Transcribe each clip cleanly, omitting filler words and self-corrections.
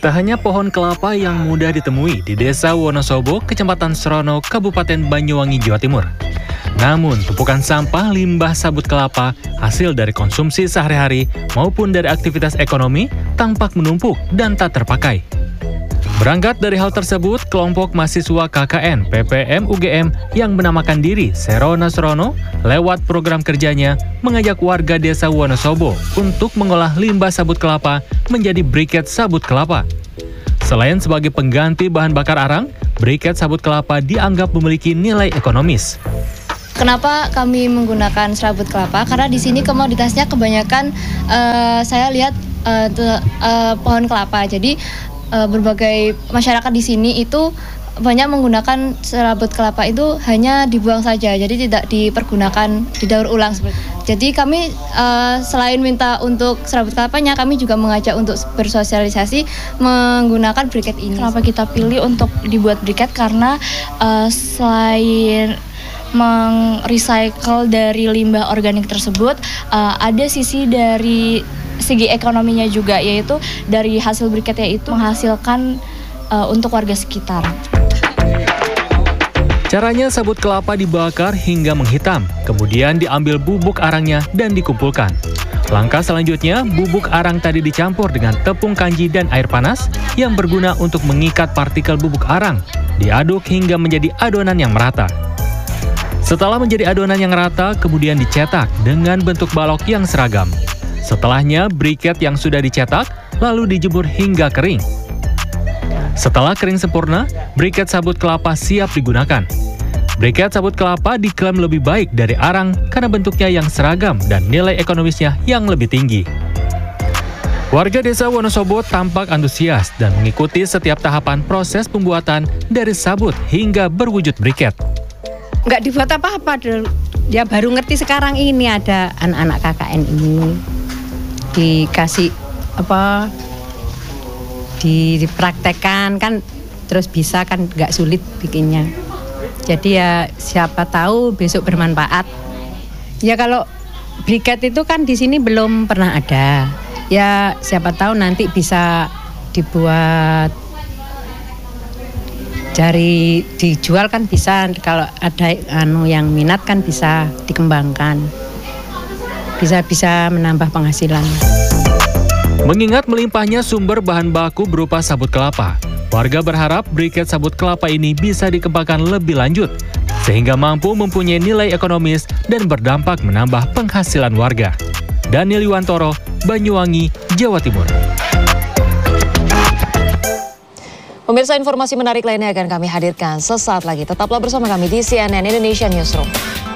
Tak hanya pohon kelapa yang mudah ditemui di Desa Wonosobo, Kecamatan Srono, Kabupaten Banyuwangi, Jawa Timur. Namun, tumpukan sampah limbah sabut kelapa hasil dari konsumsi sehari-hari maupun dari aktivitas ekonomi tampak menumpuk dan tak terpakai. Berangkat dari hal tersebut, kelompok mahasiswa KKN PPM UGM yang menamakan diri Serona Srono lewat program kerjanya mengajak warga Desa Wonosobo untuk mengolah limbah sabut kelapa menjadi briket sabut kelapa. Selain sebagai pengganti bahan bakar arang, briket sabut kelapa dianggap memiliki nilai ekonomis. Kenapa kami menggunakan serabut kelapa? Karena di sini komoditasnya kebanyakan saya lihat pohon kelapa. Jadi berbagai masyarakat di sini itu banyak menggunakan serabut kelapa itu hanya dibuang saja, jadi tidak dipergunakan, didaur ulang. Jadi kami selain minta untuk serabut kelapanya, kami juga mengajak untuk bersosialisasi menggunakan briket ini. Kenapa kita pilih untuk dibuat briket? Karena selain recycle dari limbah organik tersebut, ada sisi dari segi ekonominya juga, yaitu dari hasil briketnya itu menghasilkan untuk warga sekitar. Caranya sabut kelapa dibakar hingga menghitam, kemudian diambil bubuk arangnya dan dikumpulkan. Langkah selanjutnya, bubuk arang tadi dicampur dengan tepung kanji dan air panas yang berguna untuk mengikat partikel bubuk arang, diaduk hingga menjadi adonan yang merata. Setelah menjadi adonan yang rata, kemudian dicetak dengan bentuk balok yang seragam. Setelahnya, briket yang sudah dicetak lalu dijemur hingga kering. Setelah kering sempurna, briket sabut kelapa siap digunakan. Briket sabut kelapa diklaim lebih baik dari arang karena bentuknya yang seragam dan nilai ekonomisnya yang lebih tinggi. Warga Desa Wonosobo tampak antusias dan mengikuti setiap tahapan proses pembuatan dari sabut hingga berwujud briket. Nggak dibuat apa-apa, dia baru ngerti sekarang ini ada anak-anak KKN ini dikasih dipraktekkan kan, terus bisa kan, nggak sulit bikinnya. Jadi ya siapa tahu besok bermanfaat. Ya kalau briket itu kan di sini belum pernah ada. Ya siapa tahu nanti bisa dibuat dari dijual kan bisa, kalau ada yang minat kan bisa dikembangkan. Bisa menambah penghasilan. Mengingat melimpahnya sumber bahan baku berupa sabut kelapa, warga berharap briket sabut kelapa ini bisa dikembangkan lebih lanjut, sehingga mampu mempunyai nilai ekonomis dan berdampak menambah penghasilan warga. Daniel Iwantoro, Banyuwangi, Jawa Timur. Pemirsa, informasi menarik lainnya akan kami hadirkan sesaat lagi. Tetaplah bersama kami di CNN Indonesia Newsroom.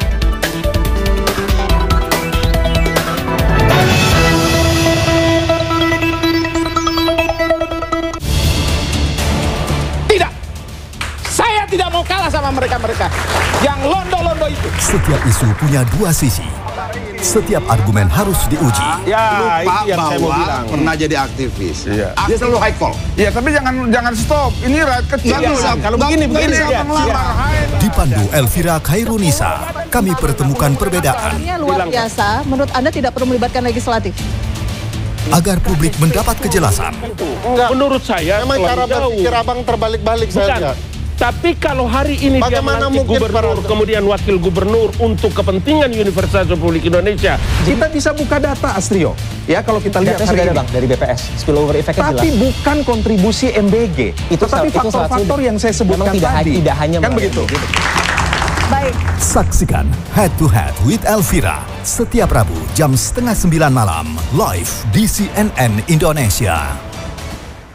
Tidak mau kalah sama mereka-mereka yang londo-londo itu. Setiap isu punya dua sisi. Setiap argumen harus diuji. Ya, lupa itu yang saya mau bilang. Pernah jadi aktivis. Iya. Dia selalu high call. Iya, tapi jangan stop. Ini rakyat kecil. Kalau begini ya. Dipandu Elvira Khairunisa, kami pertemukan perbedaan. Luar biasa. Menurut Anda tidak perlu melibatkan legislatif? Agar publik mendapat kejelasan. Enggak. Menurut saya memang cara berpikir abang terbalik-balik saya. Tapi kalau hari ini bagaimana dia melantik gubernur, kemudian wakil gubernur untuk kepentingan Universitas Republik Indonesia, kita bisa buka data, Astrio. Ya, kalau kita lihat hari ini Bang, dari BPS, spillover effect-nya jelas. Tapi bukan kontribusi MBG, tetapi faktor-faktor yang saya sebutkan tadi. Tidak hanya kan begitu. Baik. Saksikan Head to Head with Elvira setiap Rabu jam 8:30 malam live di CNN Indonesia.